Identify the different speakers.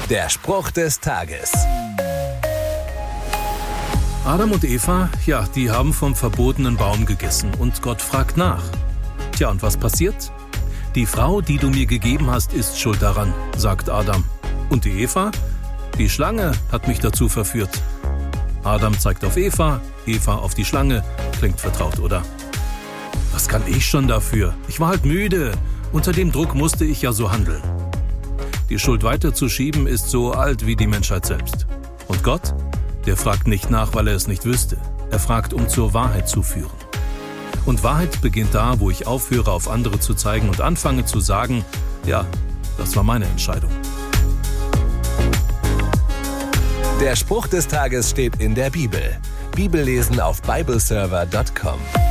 Speaker 1: Der Spruch des Tages.
Speaker 2: Adam und Eva, die haben vom verbotenen Baum gegessen und Gott fragt nach. Tja, und was passiert? Die Frau, die du mir gegeben hast, ist schuld daran, sagt Adam. Und die Eva? Die Schlange hat mich dazu verführt. Adam zeigt auf Eva, Eva auf die Schlange. Klingt vertraut, oder? Was kann ich schon dafür? Ich war halt müde. Unter dem Druck musste ich ja so handeln. Die Schuld weiterzuschieben ist so alt wie die Menschheit selbst. Und Gott? Der fragt nicht nach, weil er es nicht wüsste. Er fragt, um zur Wahrheit zu führen. Und Wahrheit beginnt da, wo ich aufhöre, auf andere zu zeigen und anfange zu sagen, ja, das war meine Entscheidung.
Speaker 1: Der Spruch des Tages steht in der Bibel. Bibellesen auf bibleserver.com.